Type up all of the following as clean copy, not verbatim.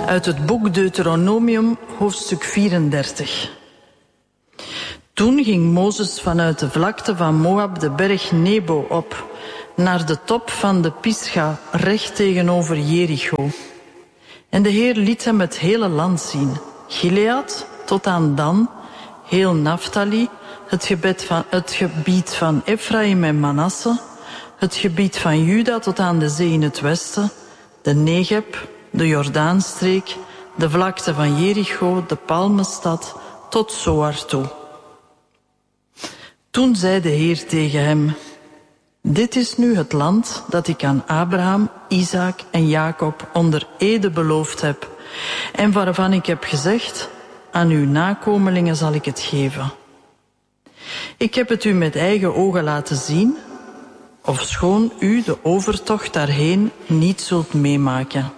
uit het boek Deuteronomium, hoofdstuk 34. Toen ging Mozes vanuit de vlakte van Moab de berg Nebo op, naar de top van de Pisga, recht tegenover Jericho. En de Heer liet hem het hele land zien, Gilead tot aan Dan, heel Naftali, het gebied van Ephraim en Manasse, het gebied van Juda tot aan de zee in het westen, de Negeb, de Jordaanstreek, de vlakte van Jericho, de Palmenstad, tot Zoar toe. Toen zei de Heer tegen hem: dit is nu het land dat ik aan Abraham, Isaak en Jacob onder ede beloofd heb, en waarvan ik heb gezegd: aan uw nakomelingen zal ik het geven. Ik heb het u met eigen ogen laten zien, ofschoon u de overtocht daarheen niet zult meemaken.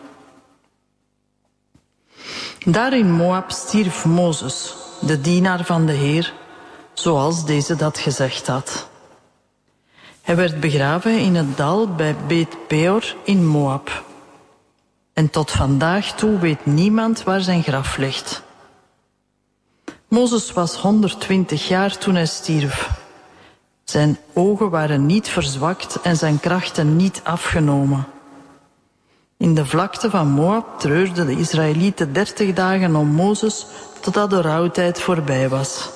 Daar in Moab stierf Mozes, de dienaar van de Heer, zoals deze dat gezegd had. Hij werd begraven in het dal bij Bet Peor in Moab. En tot vandaag toe weet niemand waar zijn graf ligt. Mozes was 120 jaar toen hij stierf. Zijn ogen waren niet verzwakt en zijn krachten niet afgenomen. In de vlakte van Moab treurden de Israëlieten 30 dagen om Mozes, totdat de rouwtijd voorbij was.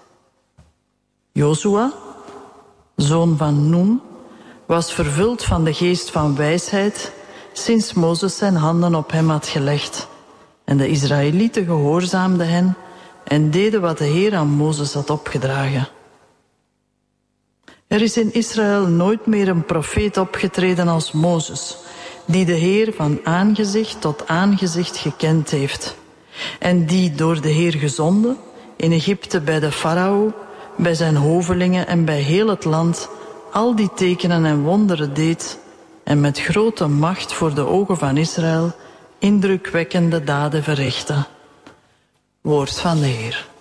Jozua, zoon van Nun, was vervuld van de geest van wijsheid, sinds Mozes zijn handen op hem had gelegd. En de Israëlieten gehoorzaamden hen en deden wat de Heer aan Mozes had opgedragen. Er is in Israël nooit meer een profeet opgetreden als Mozes, die de Heer van aangezicht tot aangezicht gekend heeft, en die door de Heer gezonden in Egypte bij de farao, bij zijn hovelingen en bij heel het land al die tekenen en wonderen deed en met grote macht voor de ogen van Israël indrukwekkende daden verrichtte. Woord van de Heer.